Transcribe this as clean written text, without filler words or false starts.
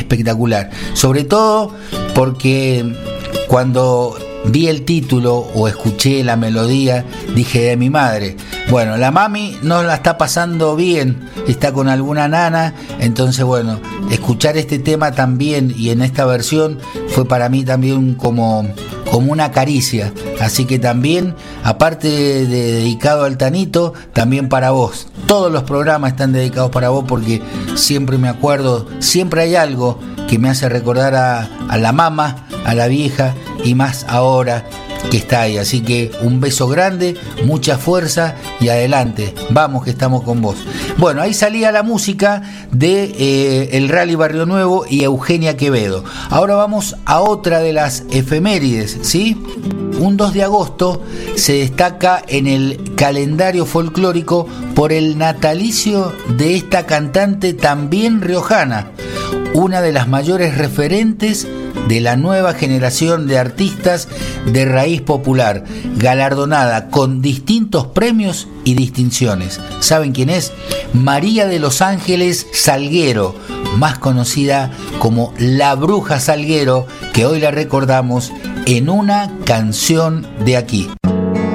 espectacular. Sobre todo porque cuando vi el título o escuché la melodía, dije de mi madre. Bueno, la mami no la está pasando bien, está con alguna nana, entonces bueno, escuchar este tema también y en esta versión fue para mí también como una caricia. Así que también, aparte de dedicado al Tanito, también para vos. Todos los programas están dedicados para vos porque siempre me acuerdo, siempre hay algo que me hace recordar a la mamá, a la vieja y más ahora que está ahí. Así que un beso grande, mucha fuerza y adelante, vamos que estamos con vos. Bueno, ahí salía la música de el Rally Barrio Nuevo y Eugenia Quevedo. Ahora vamos a otra de las efemérides, ¿sí? Un 2 de agosto se destaca en el calendario folclórico por el natalicio de esta cantante también riojana, una de las mayores referentes de la nueva generación de artistas de raíz popular, galardonada con distintos premios y distinciones. ¿Saben quién es? María de los Ángeles Salguero, más conocida como La Bruja Salguero, que hoy la recordamos en una canción de aquí.